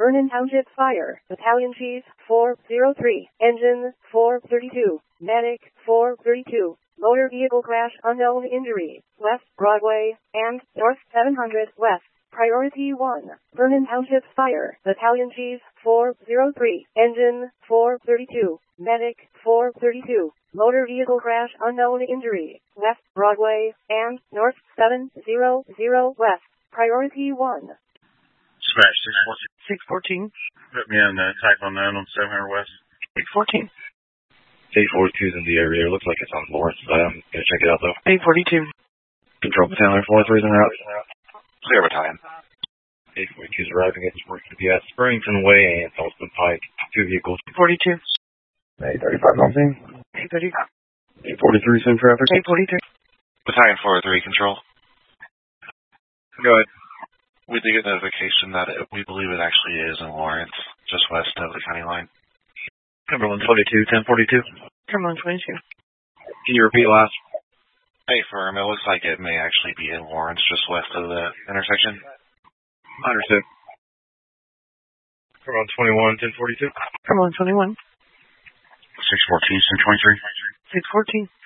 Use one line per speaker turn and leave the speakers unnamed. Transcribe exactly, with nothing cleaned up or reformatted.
Vernon Township Fire, Battalion Chief, four oh three, Engine, four thirty-two, Medic, four thirty-two, Motor Vehicle Crash Unknown Injury, West Broadway, and North seven hundred West. Priority one, Vernon Township Fire, Battalion Chief, four oh three, Engine, four thirty-two, Medic, four thirty-two, Motor Vehicle Crash Unknown Injury, West Broadway, and North seven hundred West. Priority one.
Smash six fourteen.
six fourteen.
Put me on uh, type on that on seven hundred West.
eight fourteen.
eight forty-two's in the area. Looks like it's on Lawrence, but I'm going to check it out, though.
eight forty-two.
Control Battalion four three's en route.
Clear Battalion.
eight forty-two's arriving at Sport U P S, Springton Way, and Ellston Pike. Two vehicles.
forty-two.
eight thirty-five on scene.
eight thirty-five.
eight forty-three, same traffic.
eight forty-three.
Battalion four oh three, control.
Go ahead.
We did get notification that it, we believe it actually is in Lawrence, just west of the county line.
Cumberland twenty-two, ten forty-two.
Cumberland twenty-two.
Can you repeat last?
Hey, firm, it looks like it may actually be in Lawrence, just west of the intersection.
Understood. Cumberland twenty-one, ten forty-two.
Cumberland twenty-one.
six fourteen, seven twenty-three.
six fourteen.